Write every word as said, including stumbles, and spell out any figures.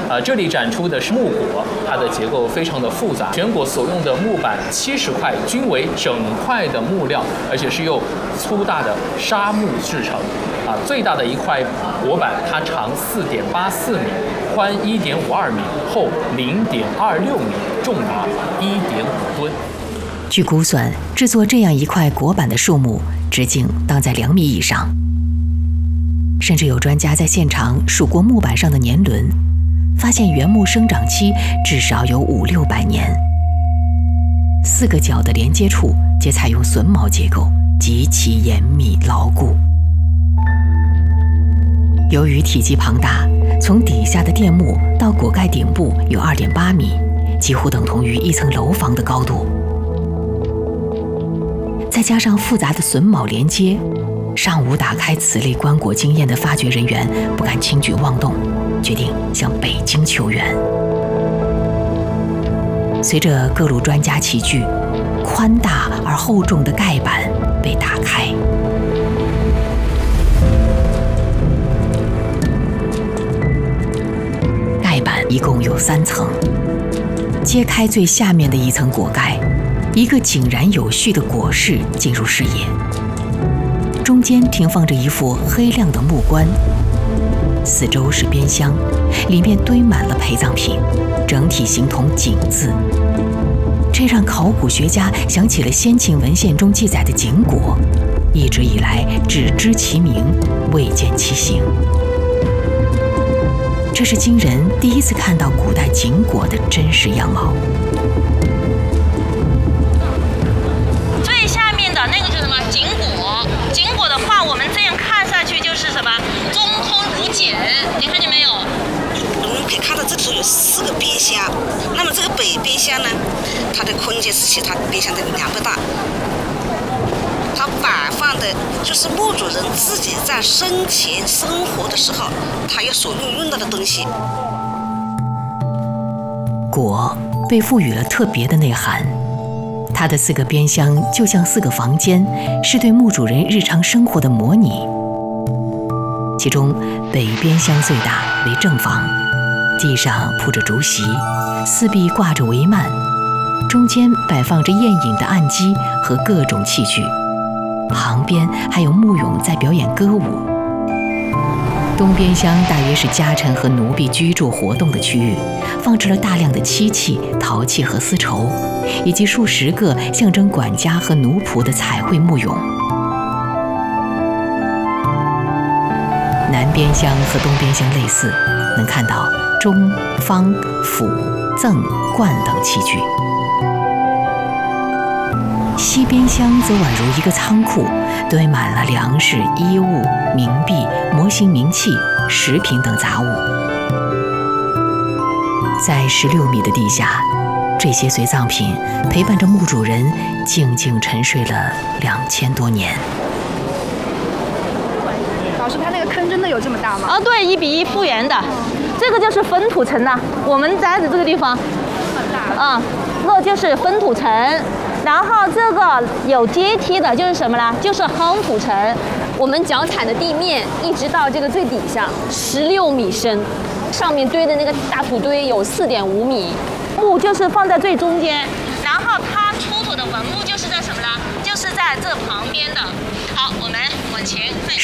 呃，这里展出的是木椁，它的结构非常的复杂，全椁所用的木板七十块均为整块的木料，而且是用粗大的砂木制成。啊，最大的一块椁板，它长四点八四米，宽一点五二米，厚零点二六米，重达一点五吨。 据估算，制作这样一块椁板的树木直径当在两米以上。甚至有专家在现场数过木板上的年轮，发现原木生长期至少有五六百年。四个角的连接处皆采用榫卯结构，极其严密牢固。由于体积庞大，从底下的垫木到椁盖顶部有 二点八米，几乎等同于一层楼房的高度。再加上复杂的榫卯连接，尚无打开此类棺椁经验的发掘人员不敢轻举妄动，决定向北京求援。随着各路专家齐聚，宽大而厚重的盖板被打开。盖板一共有三层，揭开最下面的一层椁盖，一个井然有序的椁室进入视野。中间停放着一副黑亮的木棺，四周是边箱，里面堆满了陪葬品，整体形同井字。这让考古学家想起了先秦文献中记载的井椁，一直以来只知其名，未见其形。这是今人第一次看到古代井椁的真实样貌。 最下面的那个是什么？井椁。井椁的话，我们这样看下去就是什么？中空如茧，你看见没有？ 我们可以看到这里有四个边箱，那么这个北边箱呢，它的空间是其他边箱的两倍大。它摆放的就是墓主人自己在生前生活的时候，他要所用用到的东西。 椁被赋予了特别的内涵，它的四个边箱就像四个房间，是对墓主人日常生活的模拟。其中北边箱最大，为正房，地上铺着竹席，四壁挂着帷幔，中间摆放着宴饮的案几和各种器具，旁边还有木俑在表演歌舞。东边厢大约是家臣和奴婢居住活动的区域，放置了大量的漆器、陶器和丝绸，以及数十个象征管家和奴仆的彩绘木俑。南边厢和东边厢类似，能看到钟、方、釜、甑、罐等器具。西边厢则宛如一个仓库，堆满了粮食、衣物、冥币、模型冥器、食品等杂物。在十六米的地下，这些随葬品陪伴着墓主人静静沉睡了两千多年。 老师，它那个坑真的有这么大吗？ 啊，对，一比一复原的，这个就是分土层呐。我们在的这个地方， 这么大啊，那就是分土层。然后这个有阶梯的，就是什么呢？就是夯土层。 我们脚踩的地面一直到这个最底下，十六米深，上面堆的那个大土堆有四点五米。 木就是放在最中间，然后它出土的文物就是在什么呢？就是在这旁边的。好，我们往前。